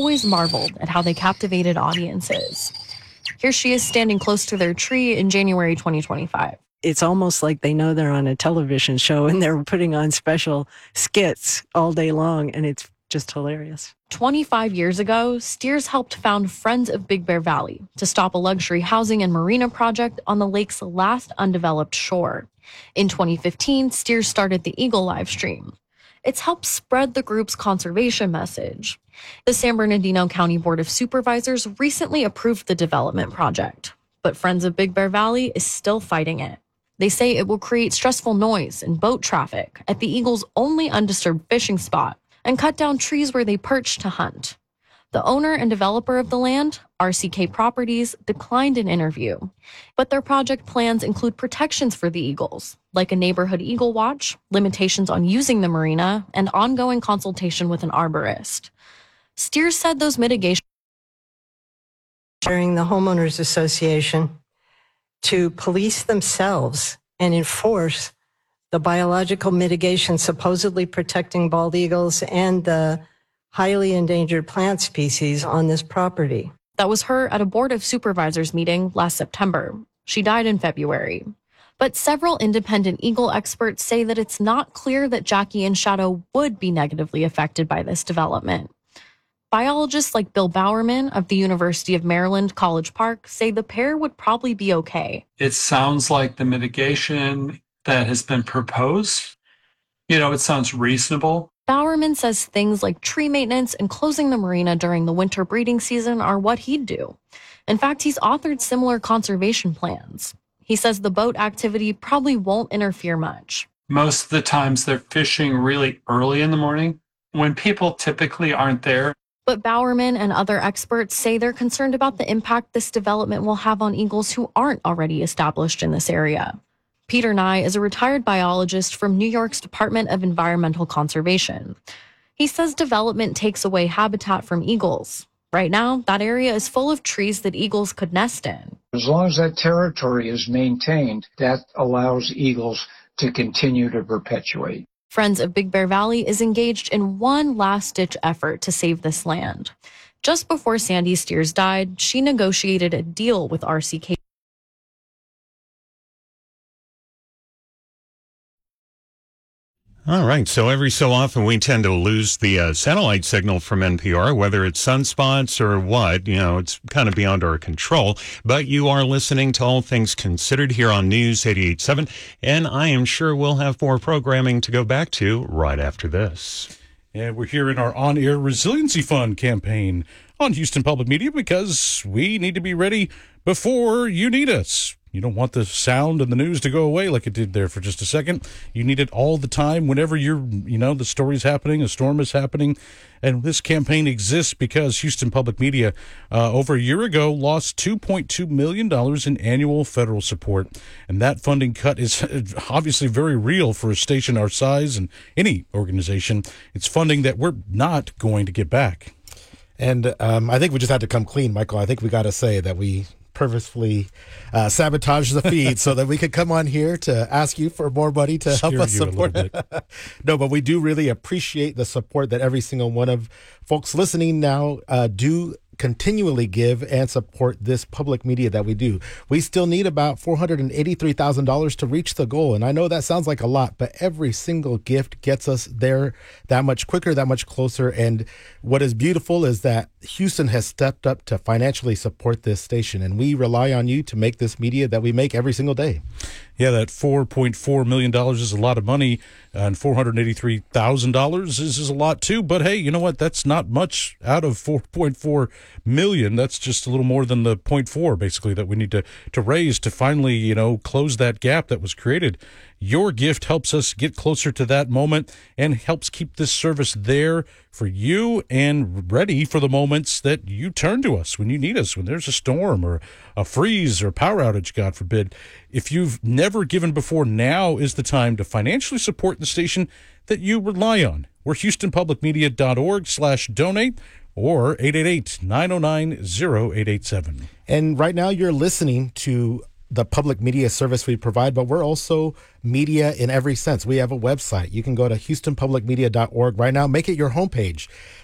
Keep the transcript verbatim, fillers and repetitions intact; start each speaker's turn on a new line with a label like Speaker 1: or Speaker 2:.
Speaker 1: always marveled at how they captivated audiences. Here she is standing close to their tree in January twenty twenty-five.
Speaker 2: It's almost like they know they're on a television show and they're putting on special skits all day long, and it's just hilarious.
Speaker 1: twenty-five years ago, Steers helped found Friends of Big Bear Valley to stop a luxury housing and marina project on the lake's last undeveloped shore. In twenty fifteen, Steers started the Eagle livestream. It's helped spread the group's conservation message. The San Bernardino County Board of Supervisors recently approved the development project, but Friends of Big Bear Valley is still fighting it. They say it will create stressful noise and boat traffic at the Eagle's only undisturbed fishing spot and cut down trees where they perch to hunt. The owner and developer of the land, R C K Properties, declined an interview, but their project plans include protections for the eagles, like a neighborhood eagle watch, limitations on using the marina, and ongoing consultation with an arborist. Steers said those mitigations
Speaker 3: during the homeowners association to police themselves and enforce the biological mitigation supposedly protecting bald eagles and the highly endangered plant species on this property.
Speaker 1: That was her at a Board of Supervisors meeting last September. She died in February. But several independent eagle experts say that it's not clear that Jackie and Shadow would be negatively affected by this development. Biologists like Bill Bowerman of the University of Maryland College Park say the pair would probably be okay.
Speaker 4: It sounds like the mitigation that has been proposed, you know, it sounds reasonable.
Speaker 1: Bowerman says things like tree maintenance and closing the marina during the winter breeding season are what he'd do. In fact, he's authored similar conservation plans. He says the boat activity probably won't interfere much.
Speaker 4: Most of the times they're fishing really early in the morning when people typically aren't there.
Speaker 1: But Bowerman and other experts say they're concerned about the impact this development will have on eagles who aren't already established in this area. Peter Nye is a retired biologist from New York's Department of Environmental Conservation. He says development takes away habitat from eagles. Right now, that area is full of trees that eagles could nest in.
Speaker 5: As long as that territory is maintained, that allows eagles to continue to perpetuate.
Speaker 1: Friends of Big Bear Valley is engaged in one last-ditch effort to save this land. Just before Sandy Steers died, she negotiated a deal with R C K.
Speaker 6: All right. So every so often we tend to lose the uh, satellite signal from N P R, whether it's sunspots or what. You know, it's kind of beyond our control. But you are listening to All Things Considered here on News eighty-eight point seven. And I am sure we'll have more programming to go back to right after this.
Speaker 7: And we're here in our on-air resiliency fund campaign on Houston Public Media because we need to be ready before you need us. You don't want the sound and the news to go away like it did there for just a second. You need it all the time whenever you're, you know, the story's happening, a storm is happening. And this campaign exists because Houston Public Media, uh, over a year ago, lost two point two million dollars in annual federal support. And that funding cut is obviously very real for a station our size and any organization. It's funding that we're not going to get back.
Speaker 8: And um, I think we just had to come clean, Michael. I think we got to say that we purposefully uh, sabotage the feed so that we could come on here to ask you for more money to help us support it. No, but we do really appreciate the support that every single one of folks listening now uh, do continually give and support this public media that we do. We still need about four hundred eighty-three thousand dollars to reach the goal. And I know that sounds like a lot, but every single gift gets us there that much quicker, that much closer. And what is beautiful is that Houston has stepped up to financially support this station. And we rely on you to make this media that we make every single day.
Speaker 7: Yeah, that four point four million dollars is a lot of money, and four hundred eighty-three thousand dollars is, is a lot too. But hey, you know what? That's not much out of four point four million dollars. That's just a little more than the zero point four, basically, that we need to, to raise to finally, you know, close that gap that was created. Your gift helps us get closer to that moment and helps keep this service there for you and ready for the moments that you turn to us when you need us, when there's a storm or a freeze or power outage, God forbid. If you've never given before, now is the time to financially support the station that you rely on. We're houstonpublicmedia.org slash donate or eight eight eight, nine oh nine, oh eight eight seven.
Speaker 8: And right now you're listening to the public media service we provide, but we're also media in every sense. We have a website. You can go to houston public media dot org right now. Make it your homepage.